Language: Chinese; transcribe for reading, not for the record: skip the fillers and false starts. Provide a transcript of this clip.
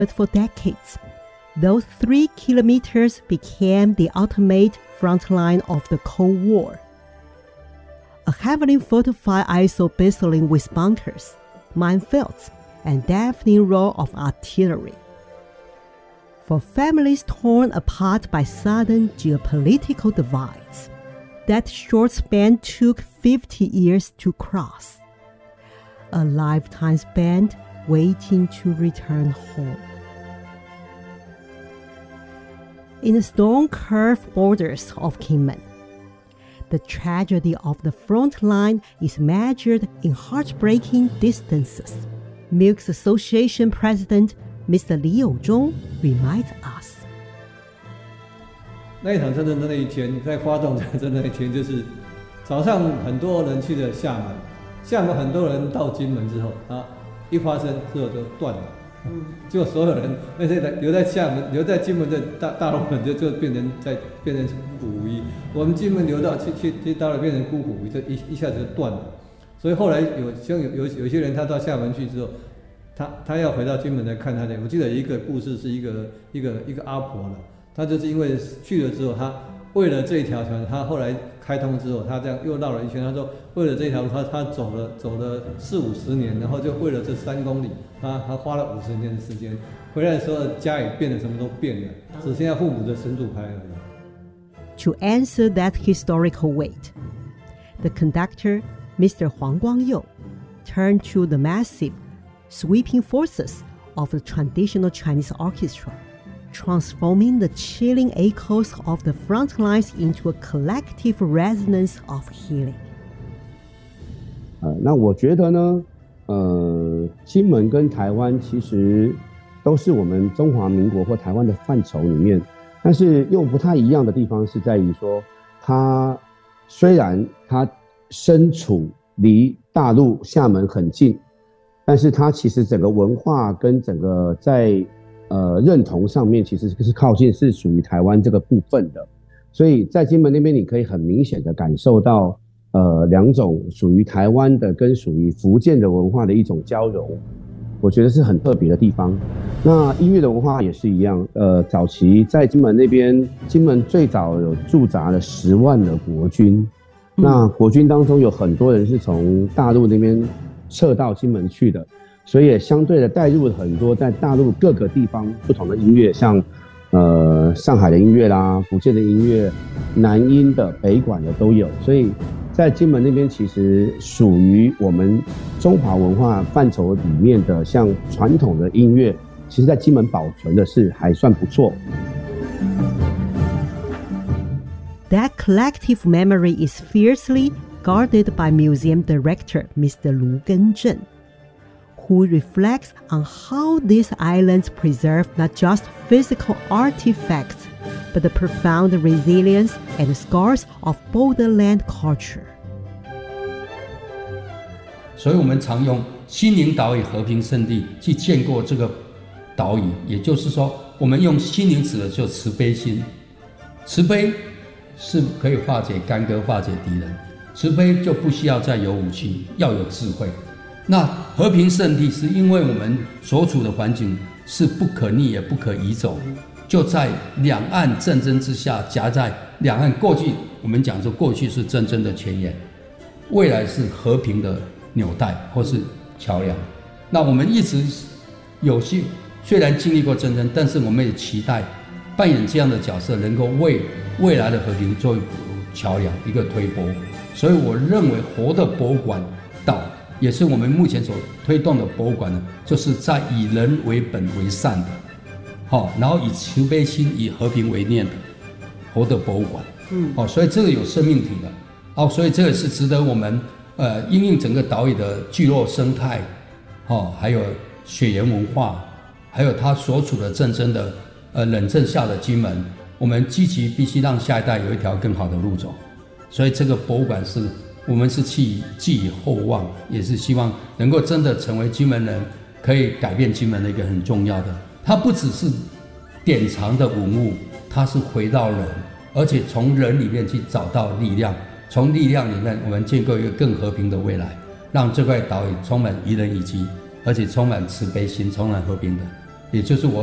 But for decades, those 3 kilometers became the ultimate front line of the Cold War. A heavily fortified isobutylene with bunkers, minefields, and deafening roar of artillery. For families torn apart by sudden geopolitical divides, that short span took 50 years to cross. A lifetime spent waiting to return home. In the stone-curved borders of Kinmen, the tragedy of the front line is measured in heartbreaking distances. Milk's Association President Mr. Li Youzhong reminds us. 那一场战争的那一天，在发动战争的那一天，就是早上很多人去了厦门，厦门很多人到金门之后，一发生之后就断了。就所有人那些留在厦门、留在金门的大陆人就变成孤虎无依。我们金门留到去大陆变成孤虎无依，就一下子就断了。所以后来有些人他到厦门去之后，他要回到金门来看他的。我记得有一个故事是一个阿婆了，他就是因为去了之后，他为了这一条船，他后来开通之后，他这样又绕了一圈。他说，为了这条路，他走了40-50年，然后就为了这3公里，他花了50年的时间。回来的时候，家也变了，什么都变了，只剩下父母的神主牌而已。 To answer that historical weight, the conductor, Mr. Huang Guangyou, turned to the massive, sweeping forces of the traditional Chinese orchestra, transforming the chilling echoes of the front lines into a collective resonance of healing. 那我觉得呢，金门跟台湾其实都是我们中华民国或台湾的范畴里面，但是又不太一样的地方是在于说，它虽然它身处离大陆厦门很近，但是它其实整个文化跟整个在认同上面其实是靠近是属于台湾这个部分的，所以在金门那边你可以很明显的感受到两种属于台湾的跟属于福建的文化的一种交融，我觉得是很特别的地方。那音乐的文化也是一样，早期在金门那边，金门最早有驻扎了10万的国军，那国军当中有很多人是从大陆那边撤到金门去的。所以也相对的带入了很多在大陆各个地方不同的音乐，像上海的音乐啦、福建的音乐、南音的、北管的都有。所以在金门那边，其实属于我们中华文化范畴里面的，像传统的音乐，其实在金门保存的是还算不错。 That collective memory is fiercely guarded by museum director Mr. Lu Genzhen, who reflects on how these islands preserve not just physical artifacts, but the profound resilience and scars of borderland culture. 所以我们常用心灵岛屿和平圣地去建构这个岛屿，也就是说，我们用心灵指的就慈悲心，慈悲是可以化解干戈、化解敌人，慈悲就不需要再有武器，要有智慧。那和平圣地是因为我们所处的环境是不可逆也不可移走，就在两岸战争之下，夹在两岸。过去我们讲说，过去是战争的前沿，未来是和平的纽带或是桥梁。那我们一直有些虽然经历过战争，但是我们也期待扮演这样的角色，能够为未来的和平做一个桥梁，一个推波。所以我认为活的博物馆岛也是我们目前所推动的博物馆呢，就是在以人为本为善的，然后以慈悲心、以和平为念的活的博物馆。所以这个有生命体的，所以这个是值得我们因应整个岛屿的聚落生态，还有血缘文化，还有它所处的战争的冷战下的金门，我们积极必须让下一代有一条更好的路走。所以这个博物馆是我们是寄予厚望，也是希望能够真的成为金门人可以改变金门的一个很重要的。它不只是典藏的文物，它是回到人，而且从人里面去找到力量，从力量里面我们建构一个更和平的未来，让这块岛屿充满宜人宜机，而且充满慈悲心、充满和平的也就是我